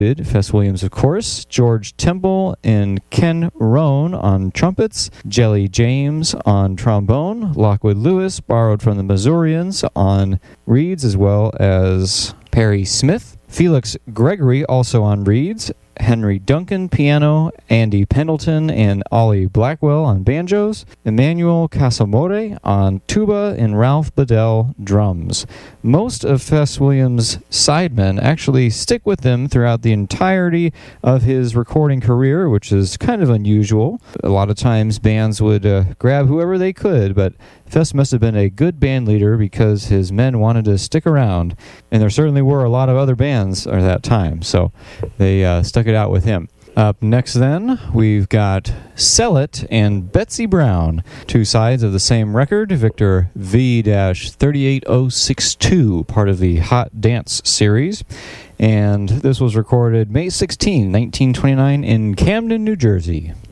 Fess Williams, of course, George Temple and Ken Rohn on trumpets, Jelly James on trombone, Lockwood Lewis borrowed from the Missourians on reeds, as well as Perry Smith, Felix Gregory also on reeds, Henry Duncan piano, Andy Pendleton and Ollie Blackwell on banjos, Emmanuel Casamore on tuba, and Ralph Bedell drums. Most of Fess Williams' sidemen actually stick with him throughout the entirety of his recording career, which is kind of unusual. A lot of times bands would grab whoever they could, but Fess must have been a good band leader because his men wanted to stick around, and there certainly were a lot of other bands at that time, so they stuck it out with him. Up next then, we've got Sell It and Betsy Brown, two sides of the same record, Victor V-38062, part of the Hot Dance series, and this was recorded May 16, 1929 in Camden, New Jersey.